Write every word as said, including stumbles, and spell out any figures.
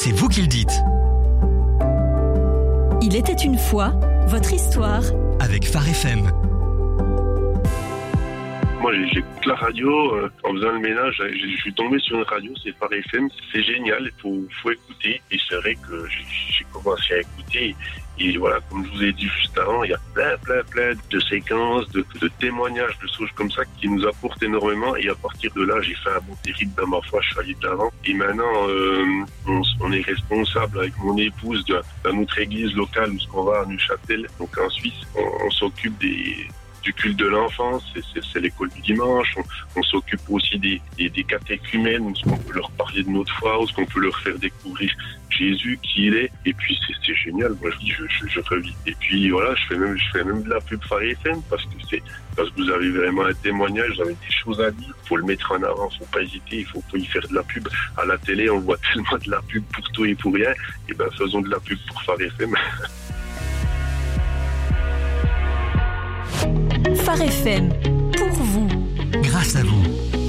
c'est vous qui le dites. Il était une fois, votre histoire. Avec Phare F M. Moi, j'écoute la radio euh, en faisant le ménage. Je, je suis tombé sur une radio, c'est Phare F M. C'est génial, il faut, faut écouter. Et c'est vrai que j'ai, j'ai commencé à écouter. Et voilà, comme je vous ai dit juste avant, il y a plein, plein, plein de séquences, de, de témoignages, de choses comme ça qui nous apportent énormément. Et à partir de là, j'ai fait un bon terrible dans ma foi, je suis allé de l'avant. Et maintenant, euh, on, on est responsable avec mon épouse de, de notre église locale où on va à Neuchâtel, donc en Suisse. On, on s'occupe des... du culte de l'enfance, c'est, c'est, c'est l'école du dimanche, on, on s'occupe aussi des, des, des catéchumènes, où on peut leur parler de notre foi, où on peut leur faire découvrir Jésus, qui il est, et puis c'est, c'est génial, moi je dis, je, je, je revis. Et puis voilà, je fais même, je fais même de la pub Phare F M, parce que c'est, parce que vous avez vraiment un témoignage, vous avez des choses à dire, faut le mettre en avant, faut pas hésiter, il faut pas y faire de la pub. À la télé, on voit tellement de la pub pour tout et pour rien, et ben faisons de la pub pour Phare F M. Phare F M, pour vous. Grâce à vous.